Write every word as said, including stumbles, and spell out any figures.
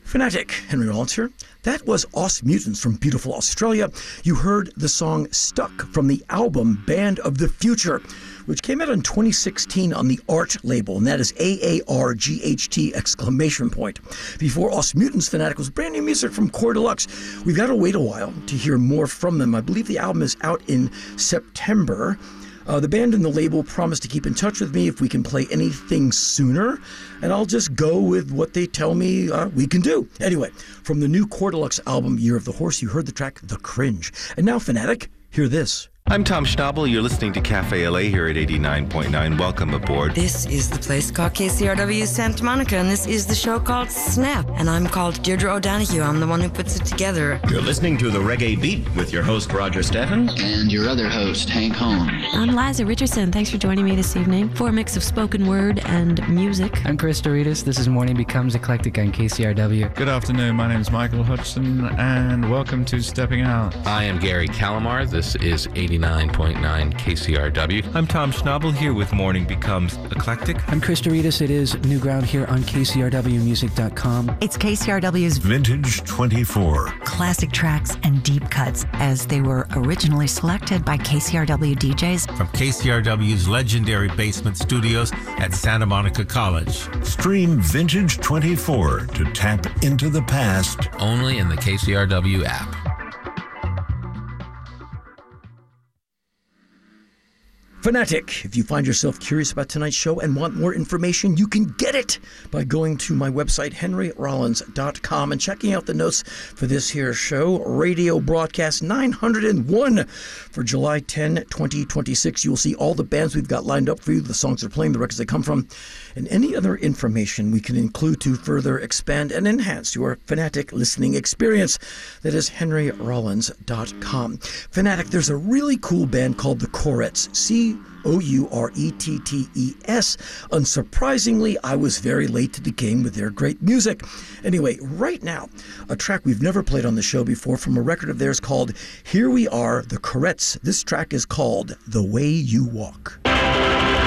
Fanatic, Henry Rollins here. That was Os Mutants from beautiful Australia. You heard the song Stuck from the album Band of the Future, which came out in twenty sixteen on the Art label, and that is A A R G H T exclamation point. Before Os Mutants, Fanatic was brand new music from Core Deluxe. We've got to wait a while to hear more from them. I believe the album is out in September. Uh, the band and the label promised to keep in touch with me if we can play anything sooner, and I'll just go with what they tell me uh, we can do. Anyway, from the new Core Deluxe album, Year of the Horse, you heard the track The Cringe. And now, Fanatic, hear this. I'm Tom Schnabel. You're listening to Cafe L A here at eighty-nine point nine. Welcome aboard. This is the place called K C R W Santa Monica, and this is the show called Snap. And I'm called Deirdre O'Donoghue. I'm the one who puts it together. You're listening to The Reggae Beat with your host, Roger Steffens. And your other host, Hank Holmes. I'm Liza Richardson. Thanks for joining me this evening for a mix of spoken word and music. I'm Chris Doritas. This is Morning Becomes Eclectic on K C R W. Good afternoon. My name is Michael Hudson, and welcome to Stepping Out. I am Gary Calamar. This is eighty-nine point nine K C R W. I'm Tom Schnabel here with Morning Becomes Eclectic. I'm Chris Doritas. It is New Ground here on K C R W music dot com. It's K C R W's Vintage twenty-four. Classic tracks and deep cuts as they were originally selected by K C R W D Js. From K C R W's legendary basement studios at Santa Monica College. Stream Vintage twenty-four to tap into the past. Only in the K C R W app. Fanatic, if you find yourself curious about tonight's show and want more information, you can get it by going to my website, henry rollins dot com, and checking out the notes for this here show, radio broadcast nine hundred one for July tenth, twenty twenty-six. You'll see all the bands we've got lined up for you, the songs they're playing, the records they come from, and any other information we can include to further expand and enhance your Fanatic listening experience. That is henry rollins dot com. Fanatic, there's a really cool band called the Courettes. C O U R E T T E S. Unsurprisingly, I was very late to the game with their great music. Anyway, right now, a track we've never played on the show before from a record of theirs called Here We Are, the Courettes. This track is called The Way You Walk.